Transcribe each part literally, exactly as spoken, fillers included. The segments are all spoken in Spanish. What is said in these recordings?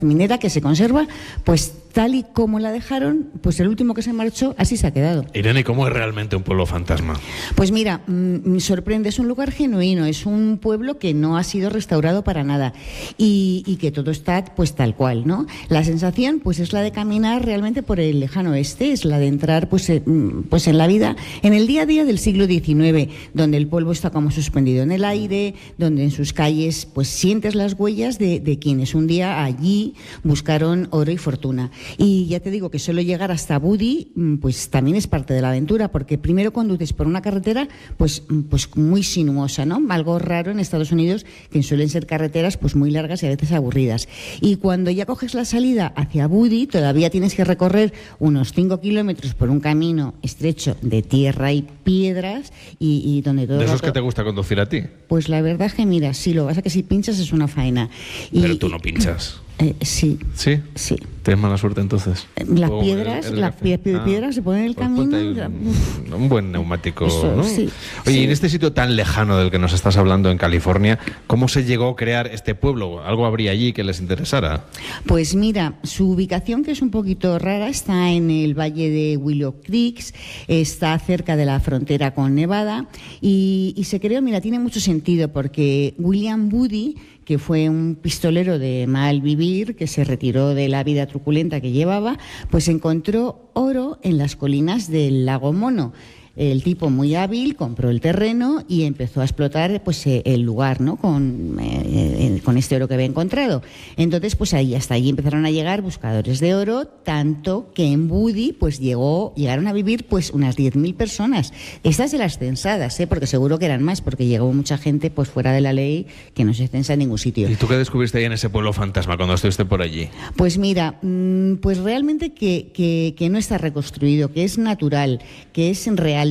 minera que se conserva pues tal y como la dejaron, pues el último que se marchó así se ha quedado. Irene, ¿cómo es realmente un pueblo fantasma? Pues mira, me sorprende, es un lugar genuino, es un pueblo que no ha sido restaurado para nada y, y que todo está pues tal cual, ¿no? La sensación pues es la de caminar realmente por el lejano oeste, es la de entrar pues, eh, pues en la vida, en el día a día del siglo diecinueve, donde el polvo está como suspendido en el aire, donde en sus calles pues sientes las huellas de, de quienes un día allí buscaron oro y fortuna. Y ya te digo que solo llegar hasta Budi pues también es parte de la aventura, porque primero conduces por una carretera pues, pues muy sinuosa, ¿no? Algo raro en Estados Unidos, que suelen ser carreteras pues muy largas y a veces aburridas. Y cuando ya coges la salida hacia Budi, todavía tienes que recorrer unos cinco kilómetros por un camino estrecho de tierra y piedras y, y donde todo... ¿De esos rato... que te gusta conducir a ti? Pues la verdad es que mira, sí, lo que pasa es que si pinchas es una faena. Y, Pero tú no pinchas. Eh, sí. ¿Sí? Sí. ¿Tienes mala suerte entonces? Las O piedras, el- el las café. pie- Ah, piedras se ponen en el pues camino. ponte ahí un, un buen neumático, Eso, ¿no? sí, Oye, sí. y en este sitio tan lejano del que nos estás hablando en California, ¿cómo se llegó a crear este pueblo? ¿Algo habría allí que les interesara? Pues mira, su ubicación, que es un poquito rara, está en el valle de Willow Creek, está cerca de la frontera con Nevada y, y se creó, mira, tiene mucho sentido porque William Budi, que fue un pistolero de mal vivir, que se retiró de la vida truculenta que llevaba, pues encontró oro en las colinas del lago Mono. El tipo muy hábil compró el terreno y empezó a explotar pues eh, el lugar, ¿no? Con, eh, con este oro que había encontrado. Entonces, pues ahí hasta allí empezaron a llegar buscadores de oro, tanto que en Budi pues llegó, llegaron a vivir pues unas diez mil personas. Estas de las censadas, ¿eh? Porque seguro que eran más, porque llegó mucha gente pues fuera de la ley que no se censa en ningún sitio. ¿Y tú qué descubriste ahí en ese pueblo fantasma cuando estuviste por allí? Pues mira, pues realmente que, que, que no está reconstruido, que es natural, que es real,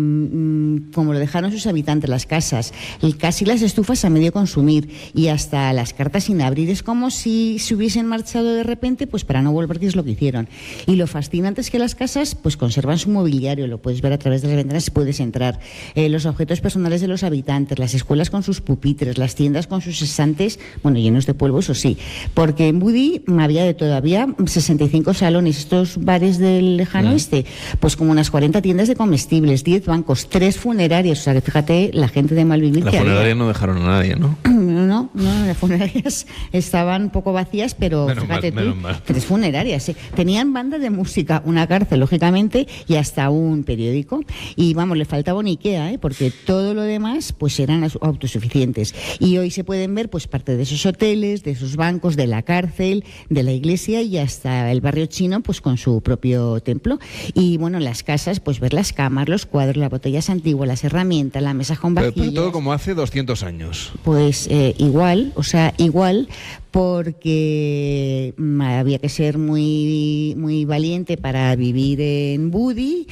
como lo dejaron sus habitantes, las casas, y casi las estufas a medio consumir y hasta las cartas sin abrir. Es como si se hubiesen marchado de repente pues para no volver, que es lo que hicieron. Y lo fascinante es que las casas pues conservan su mobiliario, lo puedes ver a través de las ventanas, puedes entrar, eh, los objetos personales de los habitantes, las escuelas con sus pupitres, las tiendas con sus estantes, bueno, llenos de polvo, eso sí, porque en Budi había de todo, había sesenta y cinco salones, estos bares del lejano Mm. oeste, pues como unas cuarenta tiendas de comestibles, diez bancos, tres funerarias, o sea que fíjate la gente de malvivir La que funeraria había. no dejaron a nadie, ¿no? No, no, no, las funerarias estaban un poco vacías, pero Menos fíjate mal, tú, menos mal. tres funerarias, ¿eh? Tenían banda de música, una cárcel, lógicamente, y hasta un periódico. Y vamos, le faltaba un Ikea, ¿eh? Porque todo lo demás pues eran as- autosuficientes. Y hoy se pueden ver pues parte de esos hoteles, de esos bancos, de la cárcel, de la iglesia y hasta el barrio chino pues con su propio templo. Y bueno, en las casas pues ver las camas, los cuadros, las botellas antiguas, las herramientas, la mesa con Pero, vajillas. pero todo como hace doscientos años. Pues eh, igual, o sea, igual, porque mm, había que ser muy, muy valiente para vivir en Budi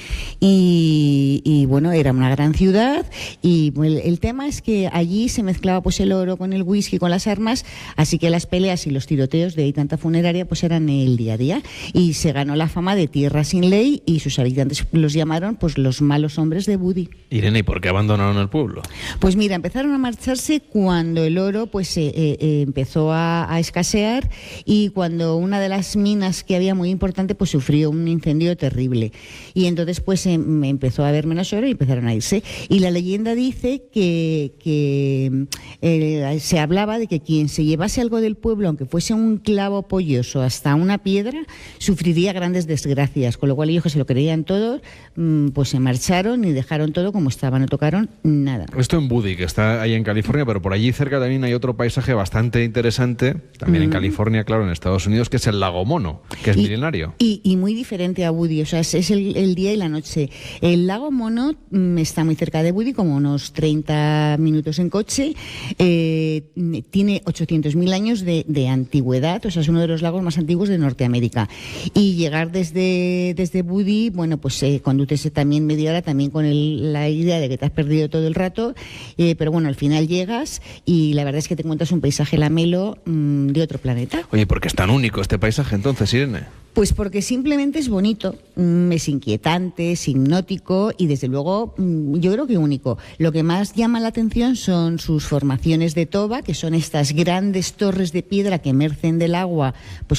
y, y, bueno, era una gran ciudad y el, el tema es que allí se mezclaba pues el oro con el whisky, con las armas, así que las peleas y los tiroteos de ahí tanta funeraria pues eran el día a día y se ganó la fama de tierra sin ley y sus habitantes los llamaron pues los malos hombres de Budi. Irene, ¿y por qué abandonaron el pueblo? Pues mira, empezaron a marcharse cuando el oro pues eh, eh, empezó a, a escasear y cuando una de las minas que había muy importante pues sufrió un incendio terrible y entonces pues em, empezó a haber menos oro y empezaron a irse y la leyenda dice que, que eh, se hablaba de que quien se llevase algo del pueblo, aunque fuese un clavo polloso hasta una piedra, sufriría grandes desgracias, con lo cual ellos que se lo creían todo pues se marcharon y dejaron todo como estaba, no tocaron nada. Esto en Budi, que está ahí en California, pero por allí cerca también hay otro paisaje bastante interesante, también Mm. en California, claro, en Estados Unidos, que es el lago Mono, que es Y- milenario. Y, y muy diferente a Budi, o sea, es, es el, el día y la noche. El lago Mono mm, está muy cerca de Budi, como unos treinta minutos en coche. Eh, tiene ochocientos mil años de, de antigüedad, o sea, es uno de los lagos más antiguos de Norteamérica. Y llegar desde, desde Budi, bueno, pues eh, conduces también media hora, también con el- la idea de que te has perdido todo el rato, eh, pero bueno, al final llegas y la verdad es que te encuentras un paisaje lamelo mmm, mm, de otro planeta. Oye, ¿por qué es tan único este paisaje entonces, Irene? Pues porque simplemente es bonito, mm, es inquietante, es hipnótico y desde luego mm, yo creo que único. Lo que más llama la atención son sus formaciones de toba, que son estas grandes torres de piedra que emergen del agua, pues